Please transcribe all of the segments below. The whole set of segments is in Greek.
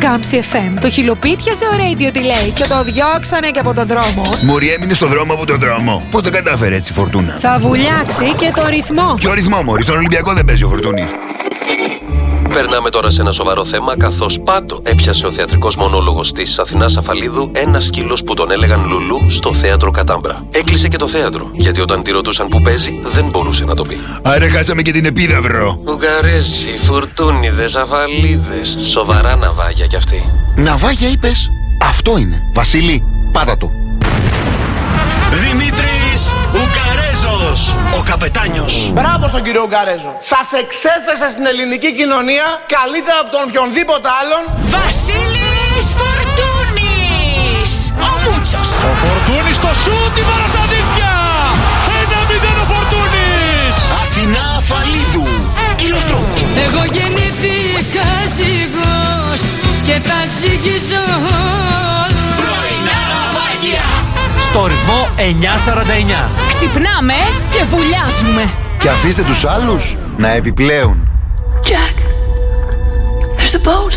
Κάμψη FM το χιλοπίτιασε ο Radio Delay και το διώξανε και από τον δρόμο. Μωρή, έμεινε στο δρόμο από τον δρόμο. Πώς το κατάφερε έτσι, Φορτούνα? Θα βουλιάξει και το ρυθμό. Ποιο ρυθμό, Μωρή? Στον Ολυμπιακό δεν παίζει ο Φορτούνης. Περνάμε τώρα σε ένα σοβαρό θέμα, καθώς πάτο έπιασε ο θεατρικός μονόλογος της Αθηνάς Αφαλίδου ένα σκύλος που τον έλεγαν Λουλού στο θέατρο Κατάμπρα. Έκλεισε και το θέατρο, γιατί όταν τη ρωτούσαν που παίζει, δεν μπορούσε να το πει. Άρα χάσαμε και την επίδαυρο. Ουγγαρέζοι, φουρτούνιδες, Αφαλίδες. Σοβαρά ναυάγια κι αυτοί. Ναυάγια είπες? Αυτό είναι. Βασίλη, πάτα το. Δημήτρης Ουγγαρέζος, ο καπετάνιος. Μπράβο στον κύριο Ουγγαρέζο. Σας εξέθεσε στην ελληνική κοινωνία καλύτερα από τον οποιονδήποτε άλλον. Βασίλης Φορτούνης, ο Μούτσος. Ο Φορτούνης στο σούτ, η μπάλα στα δίχτυα. 1-0 ο Φορτούνης. Αθηνά Αφαλίδου, Κιλοστρό. Εγώ γεννήθηκα ζυγός και θα ζυγίζω. Πρωινά ναυάγια. Στο ρυθμό 949. Ξυπνάμε και βουλιάζουμε. Και αφήστε τους άλλους να επιπλέουν. Jack, there's a boat.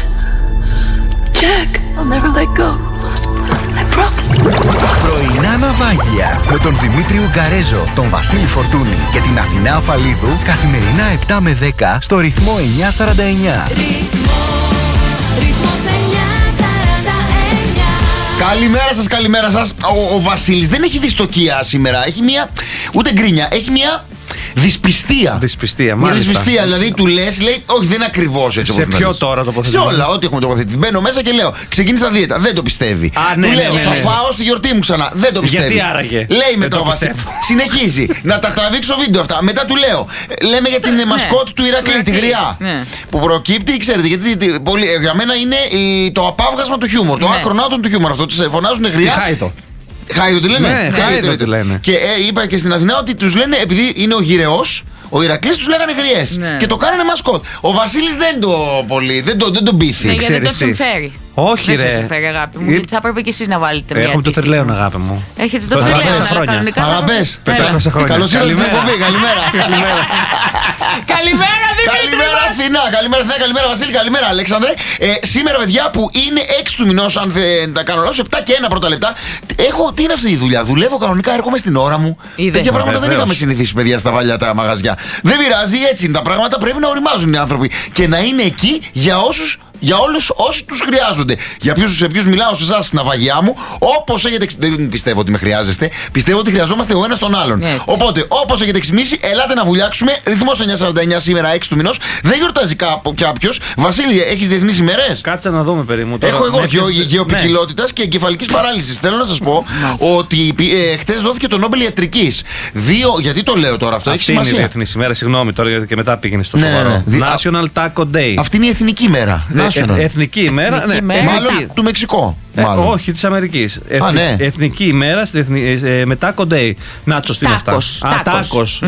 Jack, I'll never let go. I promise. Πρωινά ναυάγια με τον Δημήτρη Ουγγαρέζο, τον Βασίλη Φορτούνη και την Αθηνά Αφαλίδου καθημερινά 7 με 10 στο ρυθμό 949. Ρυθμός 949. Καλημέρα σας, καλημέρα σας. Ο Βασίλης δεν έχει δυστοκία σήμερα. Έχει μια, ούτε γκρίνια, έχει μια δυσπιστία. Δυσπιστία, Μια μάλιστα. δυσπιστία, δηλαδή του λες, λέει, όχι, δεν είναι ακριβώς έτσι. Σε όπως ποιο να δεις. τώρα τοποθετηθεί? Σε όλα, ό,τι έχουμε τοποθετηθεί. Μπαίνω μέσα και λέω, ξεκίνησα δίαιτα. Δεν το πιστεύει. Ναι, του ναι, λέω, ναι, θα ναι. φάω στη γιορτή μου ξανά. Δεν το πιστεύει. Γιατί άραγε? Λέει μετά το ο Βασίλης. πιστεύω. Συνεχίζει να τα τραβήξω βίντεο αυτά. Μετά του λέω, λέμε για την μασκότ του Ηρακλή, τη γριά. Ναι. Που προκύπτει, ξέρετε, γιατί για μένα είναι το απάβγασμα του χιούμορ. Το άκρονάτον του χιούμορ. Αυτό τη φωνάζουν Τι γριά. Χάιτο. Χάιδο τη λένε. Ναι, Χάιδο τη λένε. Και είπα και στην Αθηνά ότι τους λένε, επειδή είναι ο γυρεός, ο Ηρακλής τους λέγανε γριές. Ναι. Και το κάνανε μασκότ. Ο Βασίλης δεν τον πείθει. Ναι, γιατί δεν ξέρεις το τι. συμφέρει. Όχι, δεν ρε. σας συμφέρει, αγάπη μου. Γιατί θα έπρεπε και εσείς να βάλετε μια. Έχουμε το αντίστοιχη. τρελαίον, αγάπη μου. Έχετε το Πετάχτωσα τρελαίον, αλλά χρόνια. κανονικά. Αγαπές. Πετάχτωσα χρόνια. Καλώς ήρθατε στην Καλημέρα. εκπομπή. Καλημέρα. Καλημέρα, Δημήτρη. Καλημέρα Αθηνά, καλημέρα Αθηνά, καλημέρα Βασίλη, καλημέρα Αλέξανδρε. Σήμερα, παιδιά, που είναι 6 του μηνός, αν δεν τα κάνω λάθος, 7 και 1 πρώτα λεπτά. Τι είναι αυτή η δουλειά? Δουλεύω κανονικά, έρχομαι στην ώρα μου. Είδες. Τέτοια πράγματα δεν Βεβαίως. είχαμε συνηθίσει, παιδιά, στα παλιά τα μαγαζιά. Δεν πειράζει, έτσι είναι τα πράγματα. Πρέπει να οριμάζουν οι άνθρωποι και να είναι εκεί για όλους όσοι τους χρειάζονται. Σε ποιους μιλάω, σε εσάς, στην ναυαγιά μου. Όπως έχετε. Δεν πιστεύω ότι με χρειάζεστε. Πιστεύω ότι χρειαζόμαστε ο ένας τον άλλον. Έτσι. Οπότε, όπως έχετε ξυπνήσει, ελάτε να βουλιάξουμε. Ρυθμός 949 σήμερα, 6 του μηνός. Δεν γιορτάζει κάποιος. Βασίλη, έχεις διεθνείς ημέρες? Κάτσε να δούμε περί μου τώρα. Έχω εγώ Ναι. γεωπικιλότητας και εγκεφαλικής παράλυσης. Θέλω να σας πω ότι χτες δόθηκε το Νόμπελ Ιατρικής. Γιατί το λέω τώρα αυτό? Έχει Αυτή είναι η σημασία. διεθνή ημέρα, συγγνώμη τώρα, γιατί και μετά πήγαινε στο Ναι, ναι, σοβαρό. ναι. National Taco Day. Αυτή είναι η εθνική μέρα. National. Εθνική ημέρα. Εθνική ναι. ημέρα. Μάλλον του Μεξικό. Μάλλον. Όχι, της Αμερικής. ναι. Εθνική ημέρα με Taco Day. Νάτσος, τι είναι αυτά? Τάκος. Τάκος.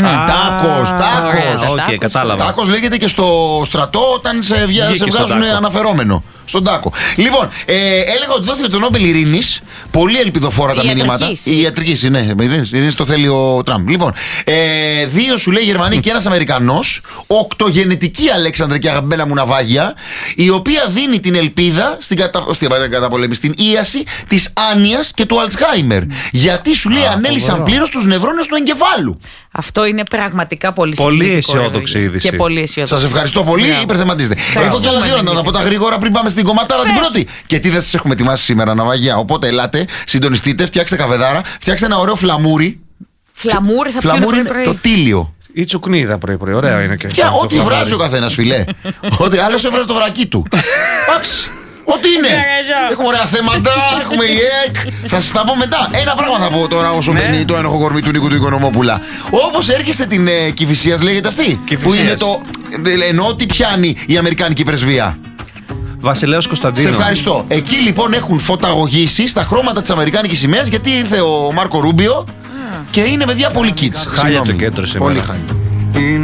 Τάκος. Οκ, κατάλαβα. Τάκος λέγεται και στο στρατό όταν σε Βγήκε στον βγάζουν τάκο. αναφερόμενο. Στον τάκο. Λοιπόν, έλεγα ότι δόθηκε το Νόμπελ Ειρήνης. Πολύ ελπιδοφόρα τα μηνύματα. Η ιατρικής, ναι. Ειρήνης το θέλει ο Τραμπ. Λοιπόν, 2 σου λέει Γερμανοί και ένας Αμερικανός. 8γενετική, Αλέξανδρε και αγαπημένα μου ναυάγια, η οποία δίνει την ελπίδα στην καταπολέμηση, στην ίαση της άνοιας και του Αλτσχάιμερ. Γιατί σου λέει ανέλυσαν πλήρως τους νευρώνες του εγκεφάλου. Αυτό είναι πραγματικά πολύ Πολύ συγκινητικό, αισιόδοξη ρε. είδηση. Και πολύ αισιόδοξη. Σας ευχαριστώ πολύ, υπερθεματίζετε. Έχω και άλλα δύο να πω τα γρήγορα πριν πάμε στην κομματάρα την πρώτη. Και τι δεν σας έχουμε ετοιμάσει σήμερα, ναυαγιά. Οπότε ελάτε, συντονιστείτε, φτιάξτε καβεδάρα, φτιάξτε ένα ωραίο φλαμούρι. Φλαμούρι θα πιούμε Φλαμούρι είναι πρωί. το τίλιο. Ή τσουκνίδα πρωί-πρωί. Ωραίο είναι και Πια, αυτό. ό,τι το βράζει φλαμούρι. ο καθένας, φιλέ. Ό,τι άλλος έβραζε το βρακί του. Εντάξει. Ό,τι είναι. Έχουμε ωραία θέματα, έχουμε η ΕΚ. Θα σας τα πω μετά. Ένα πράγμα θα πω τώρα όσο μπαίνει το ένοχο κορμί του Νίκου του Οικονομόπουλα. Όπως έρχεστε την Κηφισίας, λέγεται αυτή. Κηφισίας. Που είναι το. Εννοώ τι πιάνει η Αμερικάνικη πρεσβεία. Βασιλέος Κωνσταντίνου. Σε ευχαριστώ. Εκεί λοιπόν έχουν φωταγωγήσει στα χρώματα της Αμερικάνικης σημαίας, γιατί ήρθε ο Μάρκο Ρούμπιο και είναι παιδιά πολύ kids. Χάλια το κέντρο σήμερα. Πολύ χάλια.